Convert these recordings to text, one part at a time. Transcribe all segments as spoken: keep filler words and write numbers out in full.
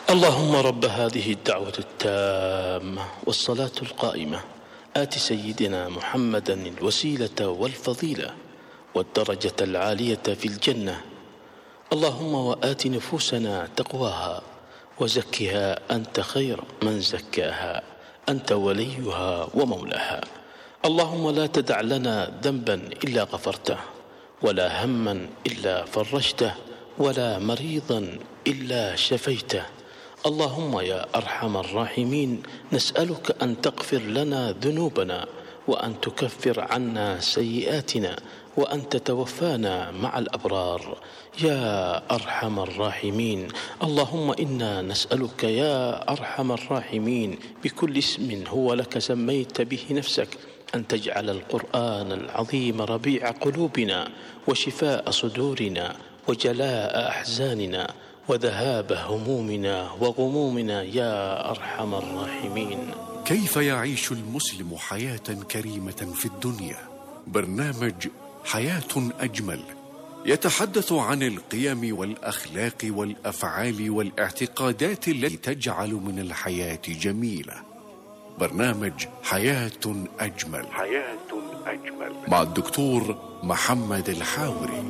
اللهم رب هذه الدعوة التامة والصلاة القائمة آت سيدنا محمدا الوسيلة والفضيلة والدرجة العالية في الجنة. اللهم وآت نفوسنا تقواها وزكها أنت خير من زكاها، أنت وليها ومولاها. اللهم لا تدع لنا ذنبا إلا غفرته، ولا هما إلا فرجته، ولا مريضا إلا شفيته. اللهم يا أرحم الراحمين، نسألك أن تغفر لنا ذنوبنا، وأن تكفر عنا سيئاتنا، وأن تتوفانا مع الأبرار يا أرحم الراحمين. اللهم إنا نسألك يا أرحم الراحمين بكل اسم هو لك سميت به نفسك أن تجعل القرآن العظيم ربيع قلوبنا وشفاء صدورنا وجلاء أحزاننا وذهاب همومنا وغمومنا يا أرحم الراحمين. كيف يعيش المسلم حياة كريمة في الدنيا؟ برنامج حياة أجمل يتحدث عن القيم والأخلاق والأفعال والاعتقادات التي تجعل من الحياة جميلة. برنامج حياة أجمل حياة أجمل مع الدكتور محمد الحاوري.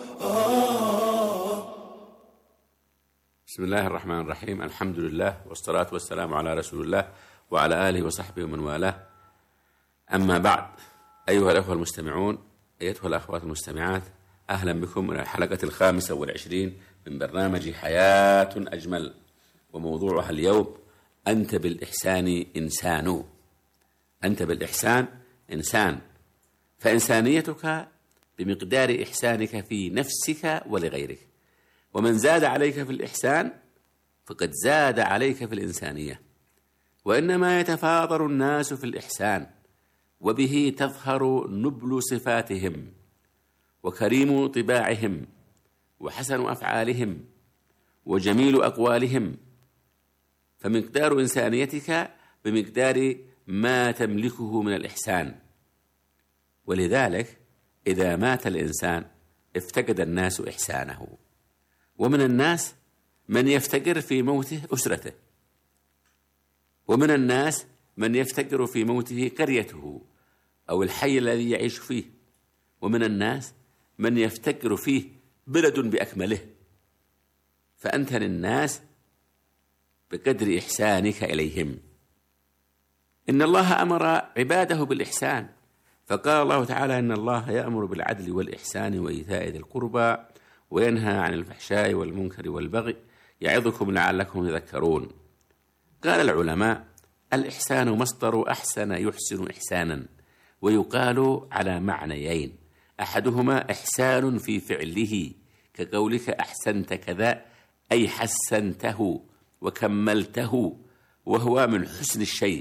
بسم الله الرحمن الرحيم. الحمد لله والصلاة والسلام على رسول الله وعلى آله وصحبه ومن والاه. أما بعد، أيها الأخوة المستمعون، أيتها الأخوات المستمعات، أهلا بكم إلى الحلقة الخامسة والعشرين من برنامج حياة أجمل، وموضوعها اليوم أنت بالإحسان إنسان. أنت بالإحسان إنسان، فإنسانيتك بمقدار إحسانك في نفسك ولغيرك، ومن زاد عليك في الإحسان فقد زاد عليك في الإنسانية. وإنما يتفاضل الناس في الإحسان، وبه تظهر نبل صفاتهم وكريم طباعهم وحسن أفعالهم وجميل أقوالهم. فمقدار إنسانيتك بمقدار ما تملكه من الإحسان. ولذلك إذا مات الإنسان افتقد الناس إحسانه. ومن الناس من يفتقر في موته أسرته، ومن الناس من يفتقر في موته قريته أو الحي الذي يعيش فيه، ومن الناس من يفتقر فيه بلد بأكمله. فأنت للناس بقدر إحسانك إليهم. إن الله أمر عباده بالإحسان، فقال الله تعالى: إن الله يأمر بالعدل والإحسان وإيتاء ذي القربى وينهى عن الفحشاء والمنكر والبغي يعظكم لعلكم تذكرون. قال العلماء: الإحسان مصدر أحسن يحسن إحسانا، ويقال على معنيين: أحدهما إحسان في فعله كقولك أحسنت كذا، أي حسنته وكملته، وهو من حسن الشيء